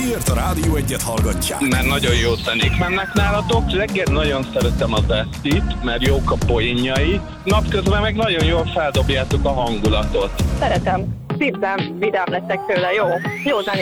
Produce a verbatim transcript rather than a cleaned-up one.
Miért a Rádió Egyet hallgatják? Mert nagyon jó zenék mennek nálatok. Reggel nagyon szeretem a Bestit, mert jók a poénjai. Napközben meg nagyon jól feldobjátok a hangulatot. Szeretem. Szívem, vidám leszek tőle. Jó. Jó zenét